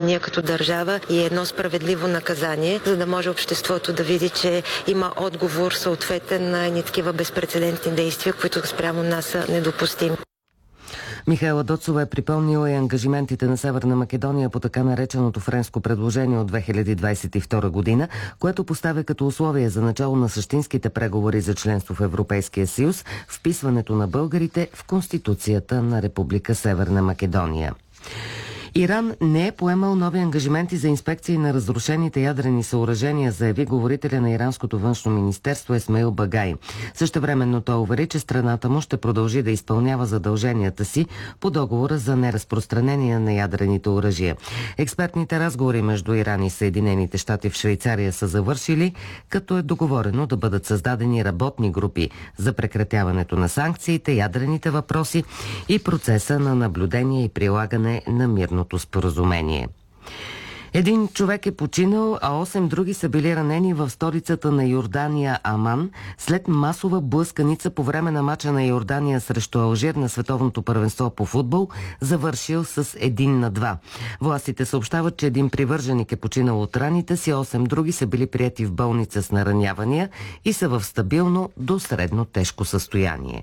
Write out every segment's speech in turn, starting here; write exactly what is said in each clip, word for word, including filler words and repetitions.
ние като държава и едно справедливо наказание, за да може обществото да види, че има отговор съответен на едни такива безпрецедентни действия, които спрямо нас са недопустими. Михаела Доцова е припомнила и ангажиментите на Северна Македония по така нареченото френско предложение от две хиляди двадесет и втора година, което поставя като условие за начало на същинските преговори за членство в Европейския съюз вписването на българите в Конституцията на Република Северна Македония. Иран не е поемал нови ангажименти за инспекции на разрушените ядрени съоръжения, заяви говорителя на иранското външно министерство Есмаил Багай. Същевременно той увери, че страната му ще продължи да изпълнява задълженията си по договора за неразпространение на ядрените оръжия. Експертните разговори между Иран и Съединените щати в Швейцария са завършили, като е договорено да бъдат създадени работни групи за прекратяването на санкциите, ядрените въпроси и процеса на наблюдение и прилагане на мирно споразумение. Един човек е починал, а осем други са били ранени в столицата на Йордания Аман след масова блъсканица по време на мача на Йордания срещу Алжир на световното първенство по футбол, завършил с един на два. Властите съобщават, че един привърженик е починал от раните си, осем други са били приети в болница с наранявания и са в стабилно до средно тежко състояние.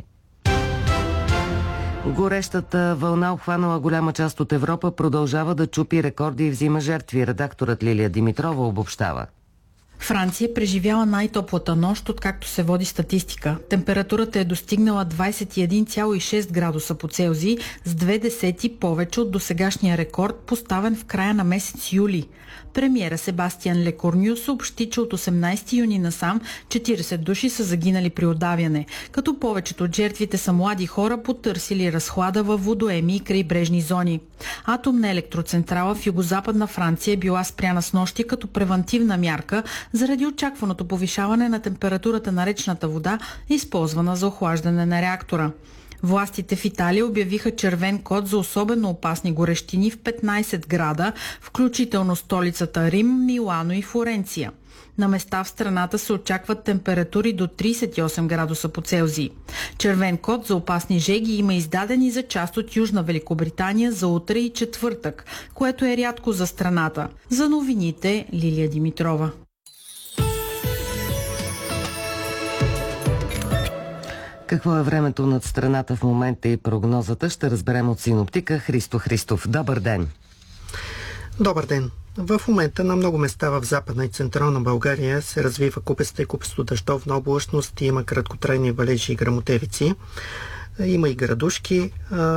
Горещата вълна, обхванала голяма част от Европа, продължава да чупи рекорди и взима жертви. Редакторът Лилия Димитрова обобщава. Франция преживяла най-топлата нощ, откакто се води статистика. Температурата е достигнала двадесет и един цяло и шест градуса по Целзий, с две десети повече от досегашния рекорд, поставен в края на месец юли. Премиера Себастиан Лекорню съобщи, че от осемнадесети юни насам четиридесет души са загинали при удавяне, като повечето от жертвите са млади хора, потърсили разхлада във водоеми и крайбрежни зони. Атомна електроцентрала в югозападна Франция е била спряна с нощи като превантивна мярка заради очакваното повишаване на температурата на речната вода, използвана за охлаждане на реактора. Властите в Италия обявиха червен код за особено опасни горещини в петнадесет града, включително столицата Рим, Милано и Флоренция. На места в страната се очакват температури до тридесет и осем градуса по Целзий. Червен код за опасни жеги има издадени за част от Южна Великобритания за утре и четвъртък, което е рядко за страната. За новините Лилия Димитрова. Какво е времето над страната в момента и прогнозата ще разберем от синоптика Христо Христов. Добър ден! Добър ден! В момента на много места в Западна и Централна България се развива купеста и купесто дъждовна облачност и има краткотрайни валежи и гръмотевици. Има и градушки.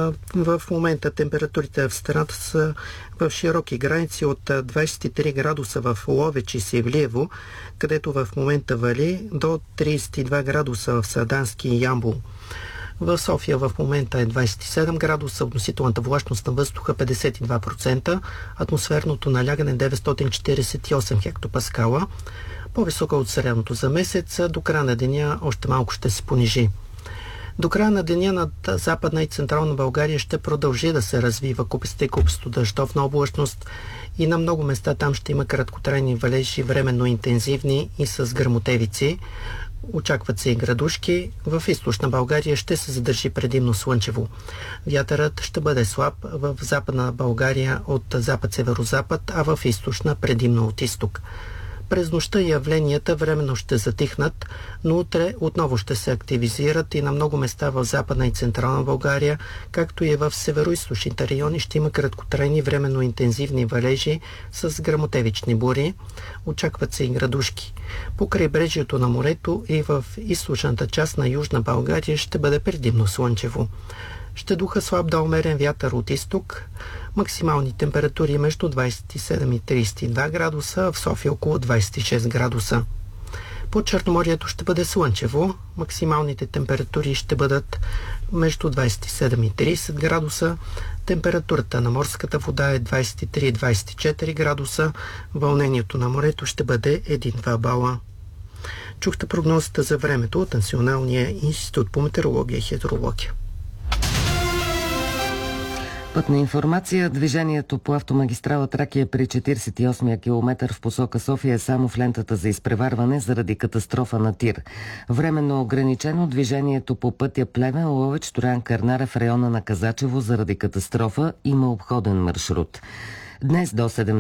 В момента температурите в страната са в широки граници от двадесет и три градуса в Ловеч и Севлиево, където в момента вали, до тридесет и два градуса в Сандански и Ямбол. В София в момента е двадесет и седем градуса, относителната влажност на въздуха петдесет и два процента, атмосферното налягане деветстотин четиридесет и осем хектопаскала, по-висока от средното за месец. До края на деня още малко ще се понижи. До края на деня над Западна и Централна България ще продължи да се развива купеста и купесто дъждовна облачност и на много места там ще има краткотрайни валежи, временно интензивни и с гръмотевици. Очакват се и градушки. В източна България ще се задържи предимно слънчево. Вятърът ще бъде слаб в Западна България от запад-северозапад, а в източна предимно от изток. През нощта явленията временно ще затихнат, но утре отново ще се активизират и на много места в Западна и Централна България, както и в североизточните райони ще има краткотрайни временно интензивни валежи с гръмотевични бури. Очакват се и градушки. По крайбрежието на морето и в източната част на Южна България ще бъде предимно слънчево. Ще духа слаб до умерен вятър от изток. Максимални температури между двадесет и седем и тридесет и два градуса, в София около двадесет и шест градуса. По Черноморието ще бъде слънчево. Максималните температури ще бъдат между двадесет и седем и тридесет градуса. Температурата на морската вода е двадесет и три и двадесет и четири градуса. Вълнението на морето ще бъде един-два бала. Чухте прогнозата за времето от Националния институт по метеорология и хидрология. Пътна информация. Движението по автомагистрала Тракия при четиридесет и осмия километър в посока София е само в лентата за изпреварване заради катастрофа на тир. Временно ограничено движението по пътя Плевен, Ловеч, Троян, Кърнаре в района на Казачево заради катастрофа има обходен маршрут. Днес до седемнадесет